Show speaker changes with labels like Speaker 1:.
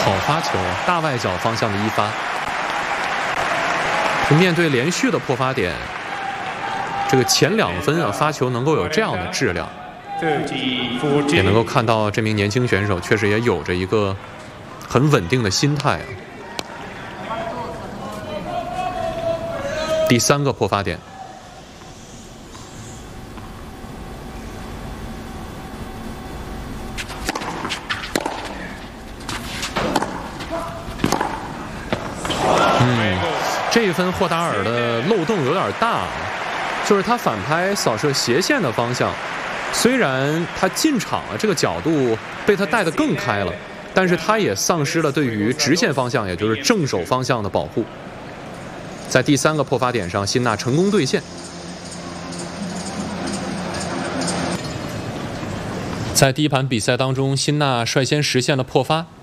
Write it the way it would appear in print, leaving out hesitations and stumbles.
Speaker 1: 好发球，大外角方向的一发。面对连续的破发点，这个前2分啊，发球能够有这样的质量，也能够看到这名年轻选手确实也有着一个很稳定的心态啊。第3个破发点。这一分霍达尔的漏洞有点大，就是他反拍扫射斜线的方向，虽然他进场了，这个角度被他带得更开了，但是他也丧失了对于直线方向，也就是正手方向的保护。在第3个破发点上，辛纳成功兑现。在第一盘比赛当中，辛纳率先实现了破发。